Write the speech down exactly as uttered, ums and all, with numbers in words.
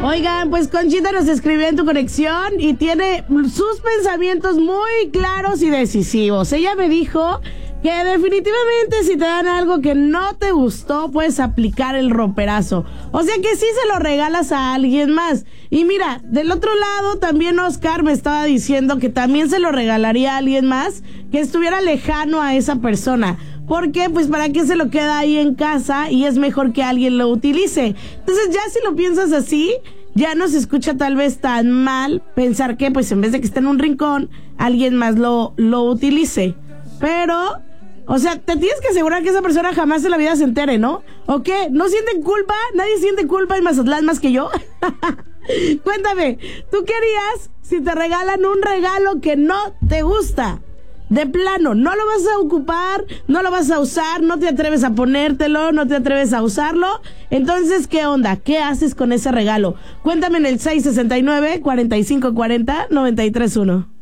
Oigan, pues Conchita nos escribió en Tu Conexión y tiene sus pensamientos muy claros y decisivos. Ella me dijo que definitivamente si te dan algo que no te gustó, puedes aplicar el roperazo. O sea que sí se lo regalas a alguien más. Y mira, del otro lado también Oscar me estaba diciendo que también se lo regalaría a alguien más que estuviera lejano a esa persona. ¿Por qué? Pues para qué se lo queda ahí en casa y es mejor que alguien lo utilice. Entonces ya si lo piensas así, ya no se escucha tal vez tan mal pensar que pues en vez de que esté en un rincón, alguien más lo, lo utilice. Pero, o sea, te tienes que asegurar que esa persona jamás en la vida se entere, ¿no? ¿O qué? ¿No sienten culpa? ¿Nadie siente culpa en Mazatlán más que yo? Cuéntame, ¿tú qué harías si te regalan un regalo que no te gusta? De plano, no lo vas a ocupar, no lo vas a usar, no te atreves a ponértelo, no te atreves a usarlo. Entonces, ¿qué onda? ¿Qué haces con ese regalo? Cuéntame en el seis sesenta y nueve, cuarenta y cinco cuarenta, noventa y tres uno.